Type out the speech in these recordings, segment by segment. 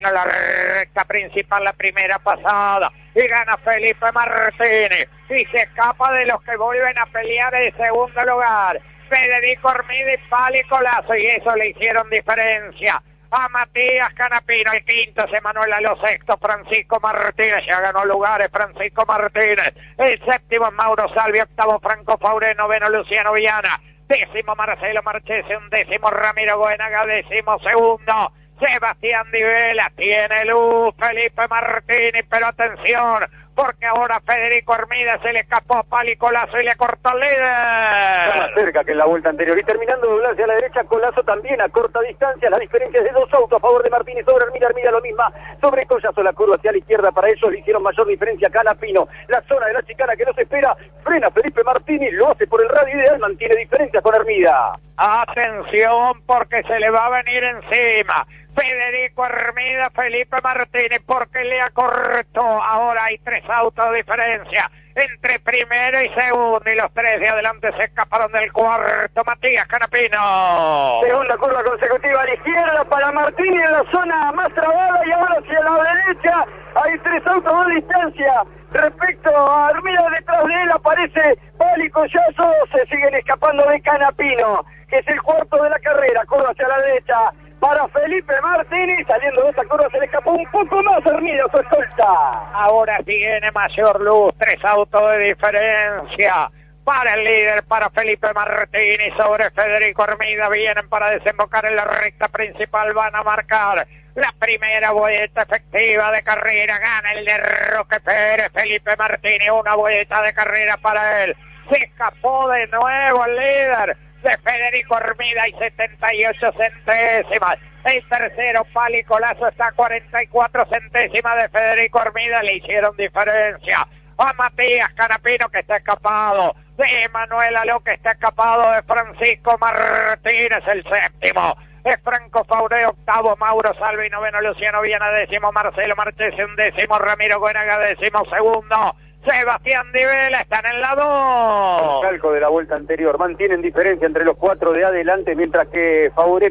la recta principal, la primera pasada, y gana Felipe Martínez, y se escapa de los que vuelven a pelear el segundo lugar, Federico Armida y Pali Colazo, y eso le hicieron diferencia a Matías Canapino. El quinto es Emanuel Aló, sexto Francisco Martínez, ya ganó lugares Francisco Martínez, el séptimo es Mauro Salvi, octavo Franco Fauré, noveno Luciano Villana, décimo Marcelo Marchese, undécimo Ramiro Goenaga, décimo segundo Sebastián Di Vela, tiene luz Felipe Martínez, pero atención, porque ahora Federico Armida se le escapó a Pali Colazo y le cortó el líder. Está más cerca que en la vuelta anterior, y terminando de doblarse a la derecha, Colazo también a corta distancia. La diferencia es de 2 autos a favor de Martínez sobre Armida, Armida lo misma sobre Collazo, la curva hacia la izquierda, para ellos le hicieron mayor diferencia Canapino, la zona de la chicana que no se espera, frena Felipe Martínez, lo hace por el radio ideal, mantiene diferencia con Armida. Atención, porque se le va a venir encima Federico Armida, Felipe Martínez, porque le acortó. Ahora hay 3 autos de diferencia entre primero y segundo, y los 3 de adelante se escaparon del cuarto. Matías Canapino. Segunda curva consecutiva a la izquierda para Martínez en la zona más trabada, y ahora hacia la derecha hay 3 autos de distancia. Respecto a Armida, detrás de él aparece Pali Collazo, se siguen escapando de Canapino, que es el cuarto de la carrera. Curva hacia la derecha para Felipe Martínez, saliendo de esta curva se le escapó un poco más Armida, su escolta. Ahora tiene mayor luz, 3 autos de diferencia para el líder, para Felipe Martínez sobre Federico Armida. Vienen para desembocar en la recta principal, van a marcar la primera vuelta efectiva de carrera. Gana el de Roque Pérez, Felipe Martínez, una vuelta de carrera para él. Se escapó de nuevo el líder de Federico Armida y 78 centésimas. El tercero, Pali Colazo, está a 44 centésimas de Federico Armida. Le hicieron diferencia a Matías Canapino, que está escapado, de Emanuel Aló, que está escapado, de Francisco Martínez. El séptimo es Franco Fauré, octavo Mauro Salvi, noveno Luciano Villana, décimo Marcelo Marchese, undécimo Ramiro Goenaga, décimo segundo Sebastián Di Vela. Están en la 2. El calco de la vuelta anterior, mantienen diferencia entre los 4 de adelante, mientras que Fauré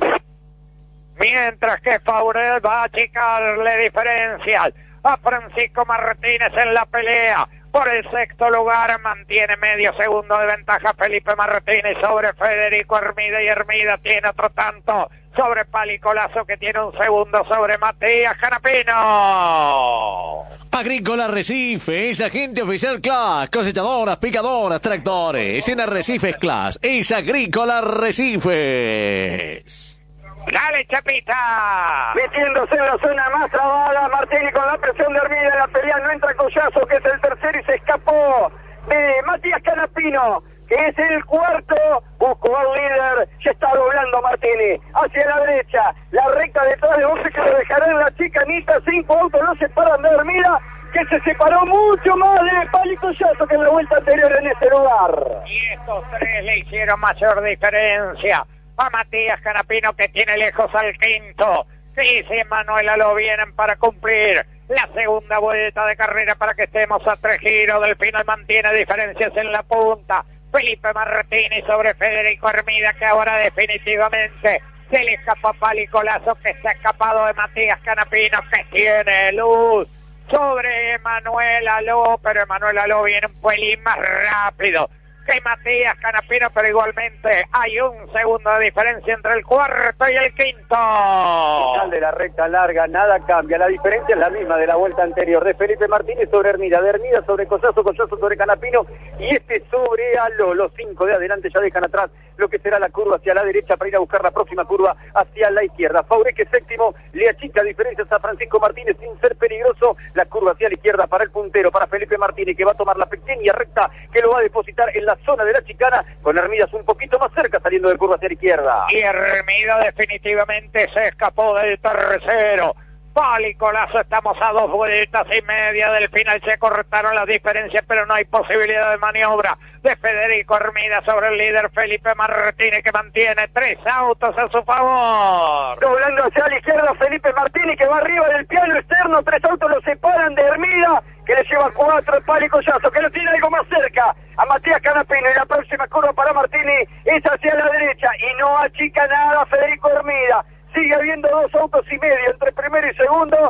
va a achicarle diferencias a Francisco Martínez en la pelea. Por el sexto lugar mantiene medio segundo de ventaja Felipe Martínez sobre Federico Armida, y Armida tiene otro tanto sobre Pali Colazo, que tiene un segundo sobre Matías Canapino. Agrícola Arrecife es agente oficial Class, cosechadoras, picadoras, tractores. En Arrecifes Class es Agrícola Arrecifes. Dale, Chapita. metiéndose en la zona más trabada, Martínez con la presión de Armida en la pelea, no entra Collazo, que es el tercero, y se escapó de Matías Canapino, que es el cuarto. Buscó al líder, ya está doblando Martínez hacia la derecha, la recta detrás de 11 que lo dejará en la chicanita. 5 autos lo separan de Armida, que se separó mucho más de Pali Collazo que en la vuelta anterior en ese lugar. Y estos 3 le hicieron mayor diferencia a Matías Canapino, que tiene lejos al quinto. Sí, Manuel Aló, vienen para cumplir la segunda vuelta de carrera para que estemos a 3 giros del final. Mantiene diferencias en la punta Felipe Martínez sobre Federico Armida, que ahora definitivamente se le escapó a Pali Colazo, que está escapado de Matías Canapino, que tiene luz sobre Emanuel Aló, pero Emanuel Aló viene un pelín más rápido que Matías Canapino, pero igualmente hay un segundo de diferencia entre el cuarto y el quinto. Final de la recta larga, nada cambia, la diferencia es la misma de la vuelta anterior, de Felipe Martínez sobre Armida, de Armida sobre Collazo, Collazo sobre Canapino, y este sobre Aló. Los 5 de adelante ya dejan atrás lo que será la curva hacia la derecha para ir a buscar la próxima curva hacia la izquierda. Fauré, que séptimo, le achica diferencias a Francisco Martínez sin ser peligroso. La curva hacia la izquierda para el puntero, para Felipe Martínez, que va a tomar la pequeña recta que lo va a depositar en la zona de la chicana, con Armidas un poquito más cerca saliendo de curva hacia la izquierda. Y Armida definitivamente se escapó del tercero. Pali Colazo, estamos a 2 vueltas y media del final. Se cortaron las diferencias, pero no hay posibilidad de maniobra de Federico Armida sobre el líder Felipe Martínez, que mantiene 3 autos a su favor. Doblando hacia la izquierda Felipe Martínez, que va arriba del piano externo. 3 autos lo separan de Armida, que le lleva 4. Pali Collazo, que lo tiene algo más cerca a Matías Canapino, y la próxima curva para Martínez es hacia la derecha y no achica nada Federico Armida. Sigue habiendo 2 autos y medio entre primero y segundo.